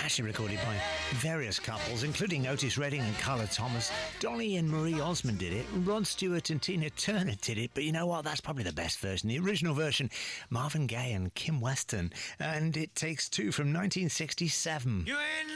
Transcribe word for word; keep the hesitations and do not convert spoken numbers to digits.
actually recorded by various couples, including Otis Redding and Carla Thomas. Dolly and Marie Osmond did it. Rod Stewart and Tina Turner did it. But you know what? That's probably the best version. The original version, Marvin Gaye and Kim Weston. And It Takes Two from nineteen sixty-seven. You ain't